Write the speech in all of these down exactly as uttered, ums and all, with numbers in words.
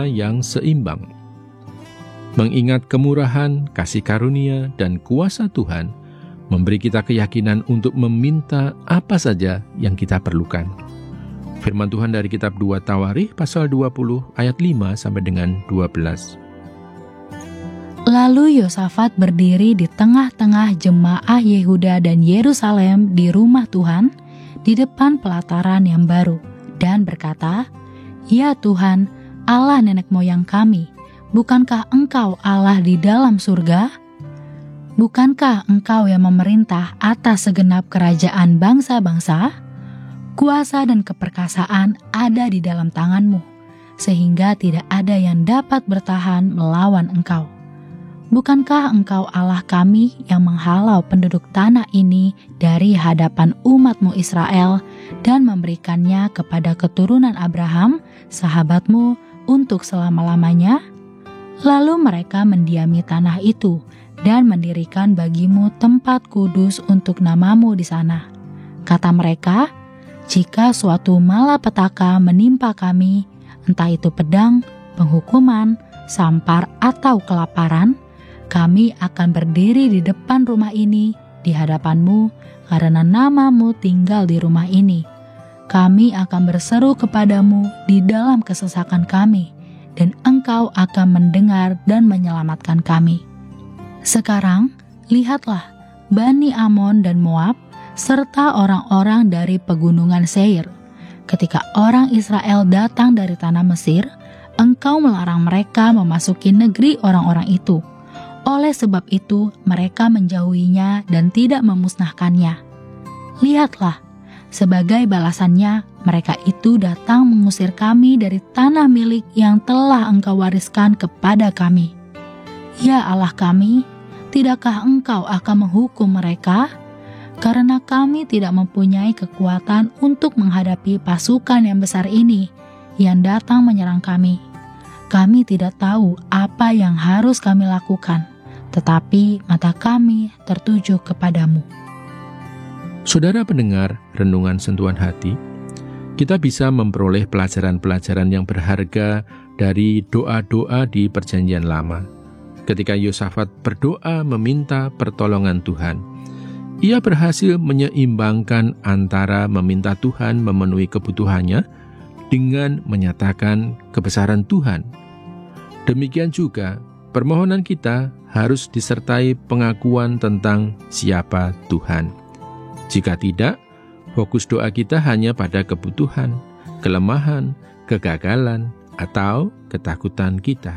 yang seimbang. Mengingat kemurahan, kasih karunia, dan kuasa Tuhan memberi kita keyakinan untuk meminta apa saja yang kita perlukan. Firman Tuhan dari kitab dua Tawarikh pasal dua puluh ayat lima sampai dengan dua belas. Lalu Yosafat berdiri di tengah-tengah jemaah Yehuda dan Yerusalem di rumah Tuhan, di depan pelataran yang baru, dan berkata, "Ya Tuhan, Allah nenek moyang kami, bukankah Engkau Allah di dalam surga? Bukankah Engkau yang memerintah atas segenap kerajaan bangsa-bangsa? Kuasa dan keperkasaan ada di dalam tangan-Mu, sehingga tidak ada yang dapat bertahan melawan Engkau. Bukankah Engkau Allah kami yang menghalau penduduk tanah ini dari hadapan umat-Mu Israel dan memberikannya kepada keturunan Abraham, sahabat-Mu, untuk selama-lamanya?" Lalu mereka mendiami tanah itu dan mendirikan bagi-Mu tempat kudus untuk nama-Mu di sana. Kata mereka, "Jika suatu malapetaka menimpa kami, entah itu pedang, penghukuman, sampar, atau kelaparan, kami akan berdiri di depan rumah ini di hadapan-Mu karena nama-Mu tinggal di rumah ini. Kami akan berseru kepadamu di dalam kesesakan kami, dan Engkau akan mendengar dan menyelamatkan kami. Sekarang, lihatlah, Bani Amon dan Moab, serta orang-orang dari pegunungan Seir. Ketika orang Israel datang dari tanah Mesir, Engkau melarang mereka memasuki negeri orang-orang itu. Oleh sebab itu, mereka menjauhinya dan tidak memusnahkannya. Lihatlah, sebagai balasannya, mereka itu datang mengusir kami dari tanah milik yang telah Engkau wariskan kepada kami. Ya Allah kami, tidakkah Engkau akan menghukum mereka? Karena kami tidak mempunyai kekuatan untuk menghadapi pasukan yang besar ini yang datang menyerang kami. Kami tidak tahu apa yang harus kami lakukan, tetapi mata kami tertuju kepadamu." Saudara pendengar Renungan Sentuhan Hati, kita bisa memperoleh pelajaran-pelajaran yang berharga dari doa-doa di Perjanjian Lama. Ketika Yosafat berdoa meminta pertolongan Tuhan, ia berhasil menyeimbangkan antara meminta Tuhan memenuhi kebutuhannya dengan menyatakan kebesaran Tuhan. Demikian juga, permohonan kita harus disertai pengakuan tentang siapa Tuhan. Jika tidak, fokus doa kita hanya pada kebutuhan, kelemahan, kegagalan, atau ketakutan kita.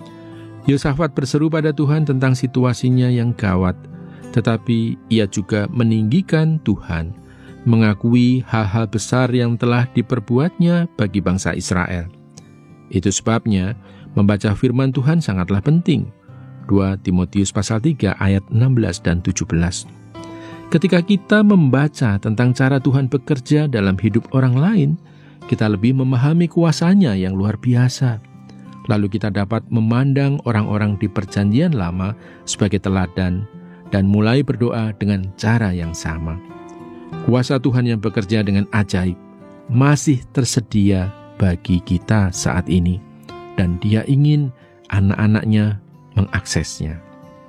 Yosafat berseru pada Tuhan tentang situasinya yang gawat, tetapi ia juga meninggikan Tuhan, mengakui hal-hal besar yang telah diperbuatnya bagi bangsa Israel. Itu sebabnya membaca firman Tuhan sangatlah penting. dua Timotius pasal tiga ayat enam belas dan tujuh belas. Ketika kita membaca tentang cara Tuhan bekerja dalam hidup orang lain, kita lebih memahami kuasanya yang luar biasa. Lalu kita dapat memandang orang-orang di Perjanjian Lama sebagai teladan dan mulai berdoa dengan cara yang sama. Kuasa Tuhan yang bekerja dengan ajaib masih tersedia bagi kita saat ini, dan Dia ingin anak-anaknya mengaksesnya.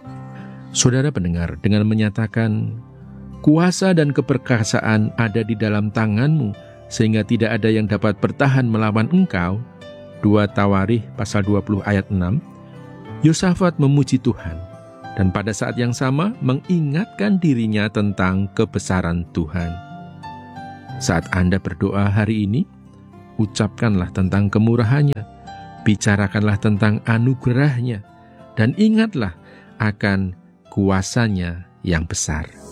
Saudara pendengar, dengan menyatakan kuasa dan keperkasaan ada di dalam tangan-Mu sehingga tidak ada yang dapat bertahan melawan Engkau, dua Tawarikh pasal dua puluh ayat enam, Yosafat memuji Tuhan dan pada saat yang sama mengingatkan dirinya tentang kebesaran Tuhan. Saat Anda berdoa hari ini, ucapkanlah tentang kemurahannya, bicarakanlah tentang anugerahnya, dan ingatlah akan kuasanya yang besar.